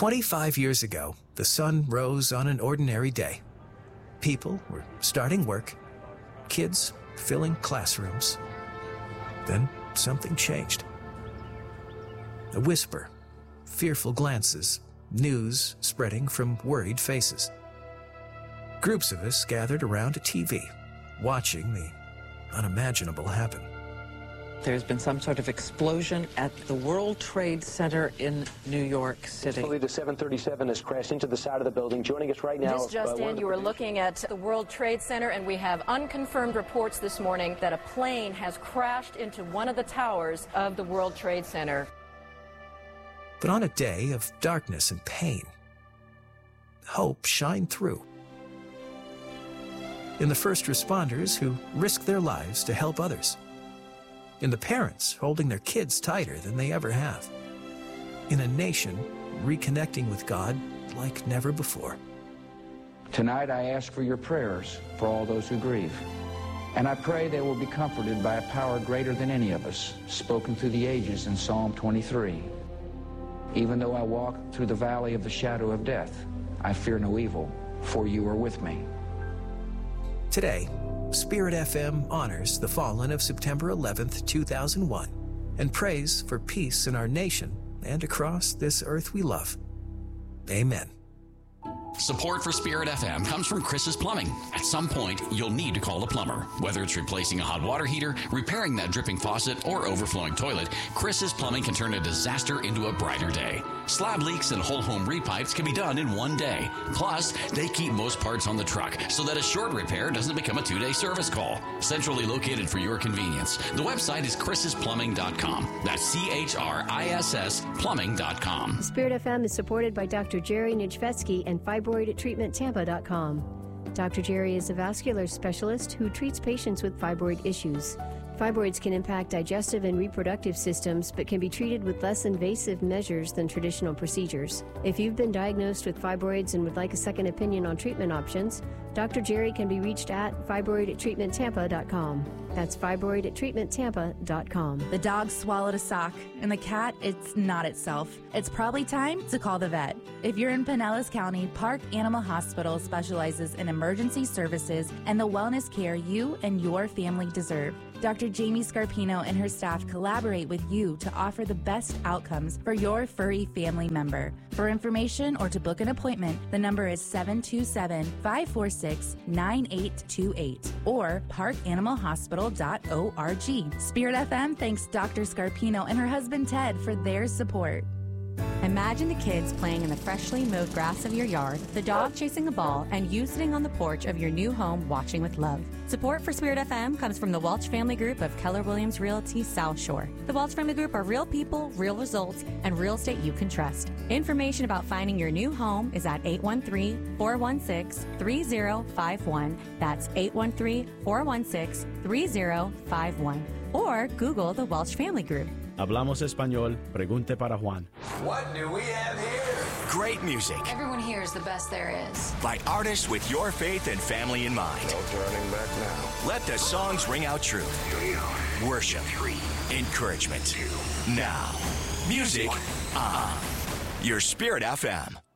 25 years ago, the sun rose on an ordinary day. People were starting work, kids filling classrooms. Then something changed. A whisper, fearful glances, news spreading from worried faces. Groups of us gathered around a TV, watching the unimaginable happen. There's been some sort of explosion at the World Trade Center in New York City. The 737 has crashed into the side of the building. Joining us right now. This just in, you are looking at the World Trade Center, and we have unconfirmed reports this morning that a plane has crashed into one of the towers of the World Trade Center. But on a day of darkness and pain, hope shined through. In the first responders who risked their lives to help others. In the parents holding their kids tighter than they ever have. In a nation reconnecting with God like never before. Tonight I ask for your prayers for all those who grieve. And I pray they will be comforted by a power greater than any of us, spoken through the ages in Psalm 23. Even though I walk through the valley of the shadow of death, I fear no evil, for you are with me. Today, Spirit FM honors the fallen of September 11th, 2001, and prays for peace in our nation and across this earth we love. Amen. Support for Spirit FM comes from Chris's Plumbing. At some point, you'll need to call a plumber. Whether it's replacing a hot water heater, repairing that dripping faucet, or overflowing toilet, Chris's Plumbing can turn a disaster into a brighter day. Slab leaks and whole home repipes can be done in one day. Plus, they keep most parts on the truck so that a short repair doesn't become a 2-day service call. Centrally located for your convenience. The website is chrissplumbing.com. That's CHRISS plumbing.com. Spirit FM is supported by Dr. Jerry Nijvetsky and fibroid@treatmentampa.com. Dr. Jerry is a vascular specialist who treats patients with fibroid issues. Fibroids can impact digestive and reproductive systems, but can be treated with less invasive measures than traditional procedures. If you've been diagnosed with fibroids and would like a second opinion on treatment options, Dr. Jerry can be reached at fibroid@treatmentampa.com. That's fibroid@treatmentampa.com. The dog swallowed a sock, and the cat, it's not itself. It's probably time to call the vet. If you're in Pinellas County, Park Animal Hospital specializes in emergency services and the wellness care you and your family deserve. Dr. Jamie Scarpino and her staff collaborate with you to offer the best outcomes for your furry family member. For information or to book an appointment, the number is 727-546-9828 or parkanimalhospital.org. Spirit FM thanks Dr. Scarpino and her husband Ted for their support. Imagine the kids playing in the freshly mowed grass of your yard, the dog chasing a ball, and you sitting on the porch of your new home watching with love. Support for Spirit FM comes from the Welch Family Group of Keller Williams Realty South Shore. The Welch Family Group are real people, real results, and real estate you can trust. Information about finding your new home is at 813-416-3051. That's 813-416-3051. Or Google the Welch Family Group. Hablamos español, pregunte para Juan. What do we have here? Great music. Everyone here is the best there is. By artists with your faith and family in mind. No turning back now. Let the songs ring out truth. Worship. Encouragement. Now. Music on. Your Spirit FM.